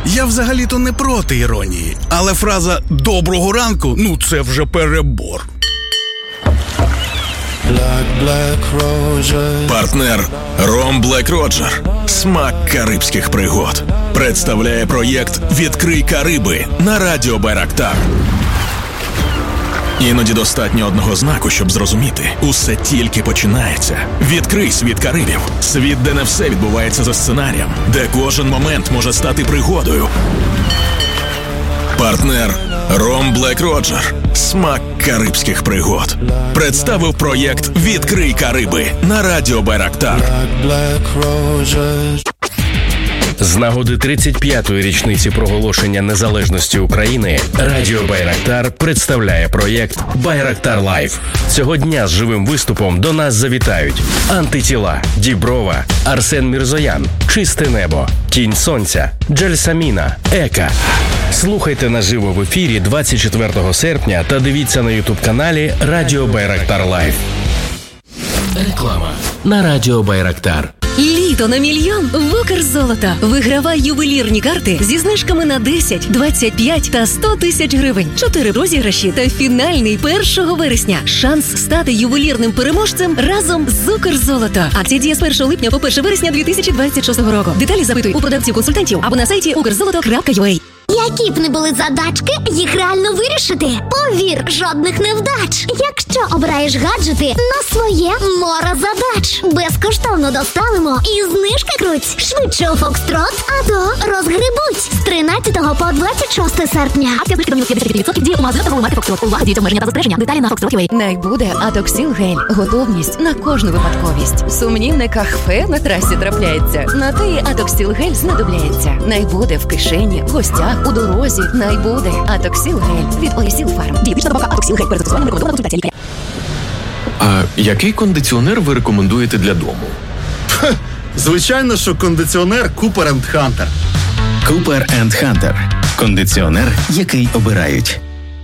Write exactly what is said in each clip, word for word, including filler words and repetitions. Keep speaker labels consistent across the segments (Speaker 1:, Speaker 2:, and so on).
Speaker 1: Я взагалі-то не проти іронії, але фраза «доброго ранку» – ну це вже перебор.
Speaker 2: Партнер Ром Блек Роджер. Смак карибських пригод. Представляє проєкт «Відкрий Кариби» на радіо Байрактар. Іноді достатньо одного знаку, щоб зрозуміти. Усе тільки починається. Відкрий світ Карибів. Світ, де не все відбувається за сценарієм. Де кожен момент може стати пригодою. Партнер Ром Блек Роджер. Смак карибських пригод. Представив проєкт «Відкрий Кариби» на радіо Байрактар.
Speaker 3: З нагоди тридцять п'ятої річниці проголошення незалежності України Радіо Байрактар представляє проєкт «Байрактар Лайв». Цього дня з живим виступом до нас завітають Антитіла, Діброва, Арсен Мірзоян, Чисте небо, Тінь сонця, Джельсаміна, Ека. Слухайте наживо в ефірі двадцять четвертого серпня та дивіться на ютуб-каналі Радіо Байрактар Лайв. Реклама на Радіо Байрактар.
Speaker 4: Літо на мільйон в Укрзолото. Вигравай ювелірні карти зі знижками на десять, двадцять п'ять та сто тисяч гривень. Чотири розіграші та фінальний першого вересня. Шанс стати ювелірним переможцем разом з Укрзолото. Акція діє з першого липня по перше вересня дві тисячі двадцять шостого року. Деталі запитуй у продавців-консультантів або на сайті укрзолото крапка ю а.
Speaker 5: Які б не були задачки, їх реально вирішити. Повір, жодних невдач. Якщо обираєш гаджети на своє море задач. Безкоштовно доставимо і знижки круть. Швидше у Фокстрот, а то розгребуть. З тринадцятого по двадцять шосте серпня.
Speaker 4: Акція знижки до мінус п'ятдесят відсотків діє у магазинах торгової марки Фокстрот. Увага, діють обмеження та застереження. Деталі на фокстрот крапка ю а. Найбуде Атоксіл гель. Готовність на кожну випадковість. Сумнівне кахфе на трасі трапляється. На те і Атоксіл гель знадобляється. Найбуде в кишені, в гостях, у дорозі. Найбуде Атоксіл гель від Олісіл Фарм. Дієтична добавка Атоксіл гель. Перед застосуванням рекомендована консультація лікаря.
Speaker 6: А який кондиціонер ви рекомендуєте для дому?
Speaker 7: Ха, звичайно, що кондиціонер Cooper енд Hunter.
Speaker 8: Cooper енд Hunter. Кондиціонер, який обирають.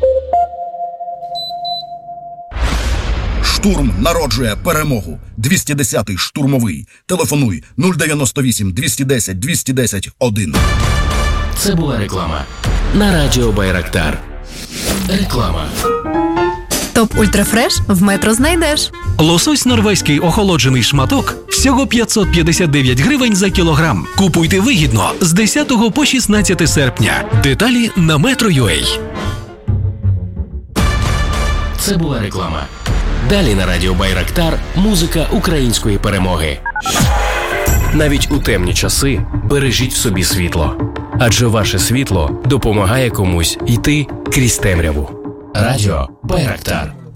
Speaker 9: Штурм народжує перемогу. двісті десятий штурмовий. Телефонуй нуль дев'яносто вісім двісті десять двісті десять один.
Speaker 3: Це була реклама на Радіо Байрактар. Реклама.
Speaker 10: Топ Ультрафреш в Метро знайдеш.
Speaker 11: Лосось норвезький охолоджений шматок всього п'ятсот п'ятдесят дев'ять гривень за кілограм. Купуйте вигідно з десятого по шістнадцяте серпня. Деталі на метро крапка ю а.
Speaker 3: Це була реклама. Далі на Радіо Байрактар музика української перемоги. Навіть у темні часи бережіть в собі світло. Адже ваше світло допомагає комусь йти крізь темряву. Радіо Байрактар.